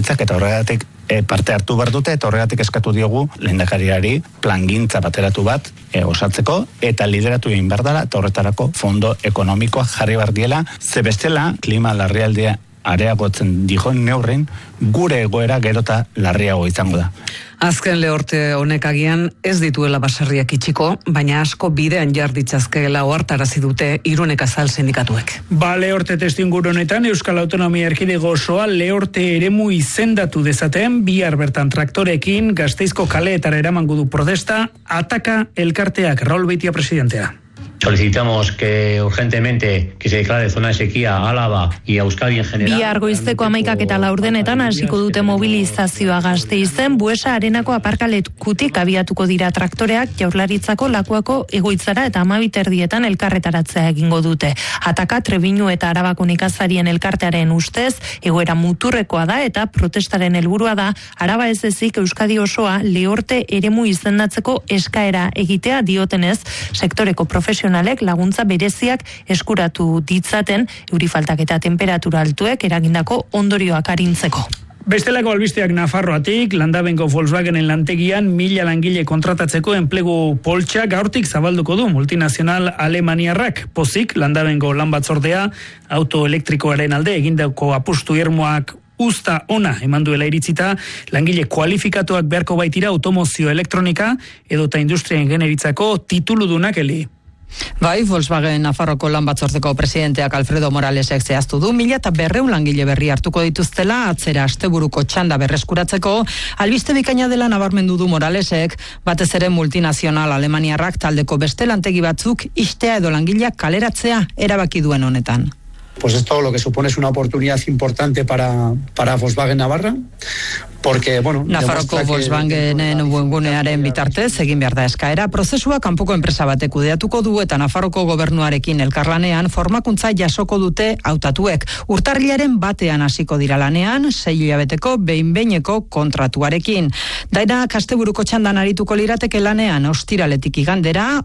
Jaurlaritzak eta horregatik parte hartu behar dute, eta horregatik eskatu diogu lehendakariari plangintza bateratu bat osatzeko, eta lideratu egin behar dela, eta horretarako fondo ekonomikoa jarri behar diela, ze bestela klima larrialdia areagotzen dijoen neurrin, gure egoera gerota larriago izango da. Azken lehorte honek agian ez dituela baserriak itxiko, baina asko bidean jarditzazkeela ohartarazi dute Irunek Azal sindikatuek. Lehorte testuinguru honetan Euskal Autonomia Erkidego osoa lehorte eremu izendatu dezaten, bihar bertan traktorekin Gasteizko kaleetara eramango du protesta, Ataka elkarteak. Raúl Beitia, presidentea. Solicitamos que urgentemente que se declare zona de sequía a Álava y a Euskadi en general. Bihar goizeko 11:04 hasiko dute mobilizazioa Gasteizen, Buesa Arenako aparkalekutik abiatuko dira traktoreak Jaurlaritzako Lakuako egoitzara eta 12:00 elkarretaratzea egingo dute. Ataka Trebiñu eta Arabako nekazarien elkartearen ustez egoera muturrekoa da eta protestaren helburua da Araba ez ezik Euskadi osoa lehorte eremu izendatzeko eskaera egitea, diotenez sektoreko profesionalek laguntza bereziak eskuratu ditzaten euri faltak eta temperatura altuek eragindako ondorioak arintzeko. Bestelako albisteak Nafarroatik, Landabengo Volkswagenen lantegian 1000 langile kontratatzeko enplegu poltsa gaurtik zabalduko du multinazional alemaniarrak. Pozik, Landabengo lan batzordea auto elektrikoaren alde egindako apustu irmoak usta ona eman duela iritzita, langile kualifikatuak beharko baitira automozio elektronika edota industria ingenieritzako tituludunak eli. Bai, Volkswagen Nafarroko lan batzordeko presidenteak Alfredo Moralesek zehaztu du 1200 langile berri hartuko dituztela atzera asteburuko txanda berreskuratzeko. Albiste bikaina dela nabarmendu du Moralesek, batez ere multinazional alemaniarrak taldeko beste lantegi batzuk ixtea edo langileak kaleratzea erabaki duen honetan. Pues esto lo que supone es una oportunidad importante para Volkswagen Navarra, porque, bueno... Nafarroko Volkswagenen webgunearen bitartez egin behar da eskaera, prozesua kanpoko enpresa batek kudeatuko du eta Nafarroko gobernuarekin elkarlanean formakuntza jasoko dute hautatuek. Urtarrilaren batean hasiko dira lanean, 6 hilabeteko behin-behineko kontratuarekin. Dainak asteburuko txandan arituko lirateke lanean, ostiraletik igandera,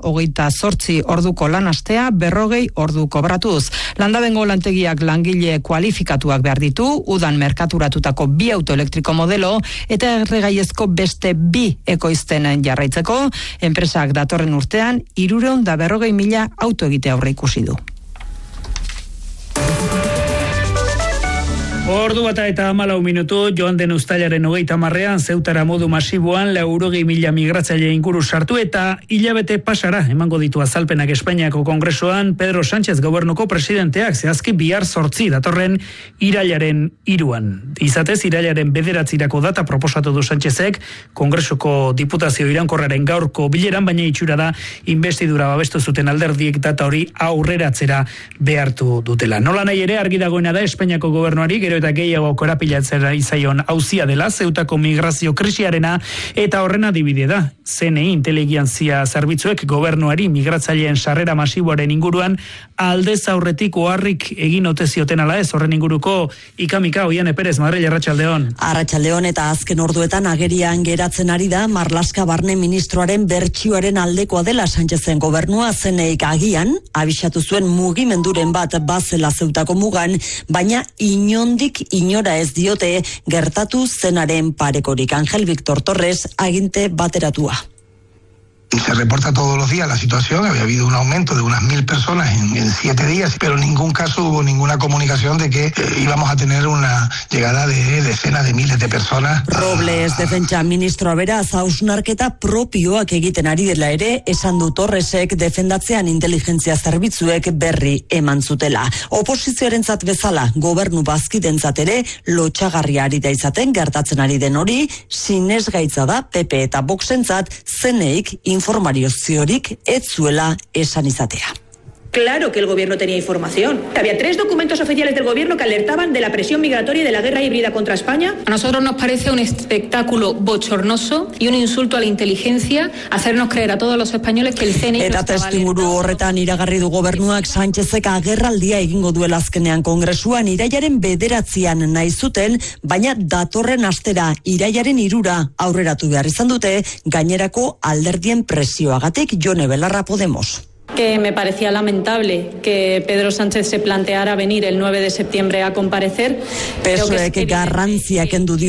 28 orduko lanastea, 40 ordu kobratuz. Landabengo lantegiak langile kualifikatuak behar ditu, udan merkaturatutako 2 autoelektriko modelo eta erregaiezko beste 2 ekoizten jarraitzeko, enpresak datorren urtean 340.000 auto egitea aurre ikusi du. Ordu bata eta 14 minutu, joan den uztailaren 30ean Zeutara modu masiboan 120.000 migratzaile inguru sartu eta hilabete pasara emango ditu azalpenak Espainiako Kongresuan Pedro Sánchez gobernuko presidenteak, zehazki bihar 8 datorren irailaren 3. Izatez, irailaren 9 data proposatu du Sánchezek Kongresuko diputazio iraunkorraren gaurko bileran, baina itxura da investidura babestu zuten alderdiek data hori aurreratzera behartu dutela. Nola nahi ere argi dagoena da Espainiako gobernuari gero eta gehiago korapilatzera izaion auzia dela, Zeutako migrazio krisiarena eta horren adibide da. CNI inteligentzia zerbitzuek gobernuari migratzaileen sarrera masiboaren inguruan aldez aurretik oharrik egin ote zioten ala ez, horren inguruko ikamika Oiane Perez, Madrid, Arratsaldeon. Arratsaldeon, eta azken orduetan agerian geratzen ari da Marlaska barne ministroaren bertsioaren aldekoa dela Sánchezen gobernua. CNIk agian abisatu zuen mugimenduren bat bazela Zeutako mugan, baina inondik inora ez diote gertatu zenaren parekorik. Ángel Víctor Torres, aginte bateratua. Se reporta todos los días la situación, había habido un aumento de unas 1000 personas en 7 días, pero en ningún caso hubo ninguna comunicación de que íbamos a tener una llegada de decenas de miles de personas. Robles defentsa ministroa beraz hausnarketa propioak egiten ari dela ere, esan du Torresek defendatzean inteligentzia zerbitzuek berri eman zutela. Oposizioarentzat bezala, gobernu bazkidentzat ere lotsagarria ari da izaten gertatzen ari den hori, sinesgaitza da PP eta Voxentzat CNIk informarioziorik ez zuela esan izatea. Claro que el gobierno tenía información. Había 3 documentos oficiales del gobierno que alertaban de la presión migratoria y de la guerra híbrida contra España. A nosotros nos parece un espectáculo bochornoso y un insulto a la inteligencia hacernos creer a todos los españoles que el CNI... Eta testimuru horretan iragarri du gobernuak Sánchezek agerraldia egingo duela azkenean Kongresuan irailaren 9 nahi zuten, baina datorren astera irailaren 3 aurreratu behar izan dute gainerako alderdien presioagatik. Jone Belarra, Podemos. Que me parecía lamentable que Pedro Sánchez se planteara venir el 9 de septiembre a comparecer. PSOEk garrantzia kendu dio